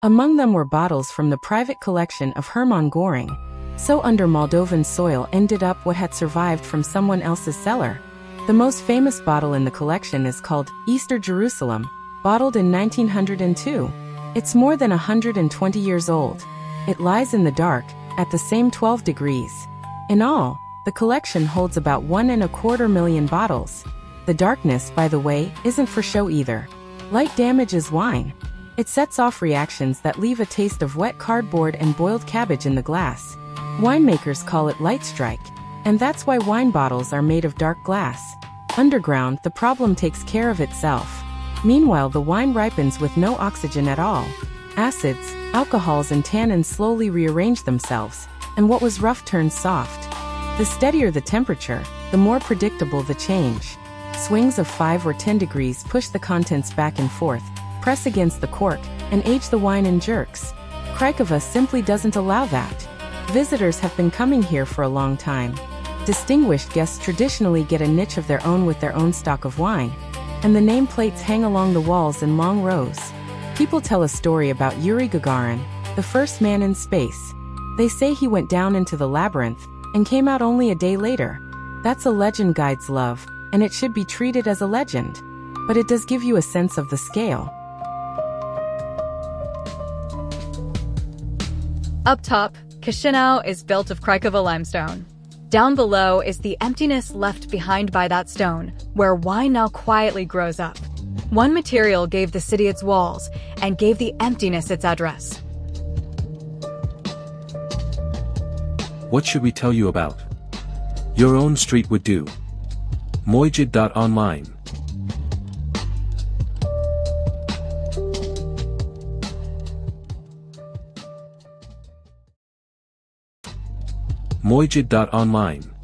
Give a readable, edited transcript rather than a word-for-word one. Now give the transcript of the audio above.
Among them were bottles from the private collection of Hermann Göring. So under Moldovan soil ended up what had survived from someone else's cellar. The most famous bottle in the collection is called Easter Jerusalem, bottled in 1902. It's more than 120 years old. It lies in the dark, at the same 12 degrees. In all, the collection holds about 1.25 million bottles. The darkness, by the way, isn't for show either. Light damages wine. It sets off reactions that leave a taste of wet cardboard and boiled cabbage in the glass. Winemakers call it light strike, and that's why wine bottles are made of dark glass. Underground, the problem takes care of itself. Meanwhile, the wine ripens with no oxygen at all. Acids, alcohols and tannins slowly rearrange themselves, and what was rough turns soft. The steadier the temperature, the more predictable the change. Swings of 5 or 10 degrees push the contents back and forth, press against the cork, and age the wine in jerks. Craiova simply doesn't allow that. Visitors have been coming here for a long time. Distinguished guests traditionally get a niche of their own with their own stock of wine, and the nameplates hang along the walls in long rows. People tell a story about Yuri Gagarin, the first man in space. They say he went down into the labyrinth and came out only a day later. That's a legend guides love, and it should be treated as a legend. But it does give you a sense of the scale. Up top, Chisinau is built of Craiova limestone. Down below is the emptiness left behind by that stone, where wine now quietly grows up. One material gave the city its walls, and gave the emptiness its address. What should we tell you about? Your own street would do. Mojid.online. Mojid.online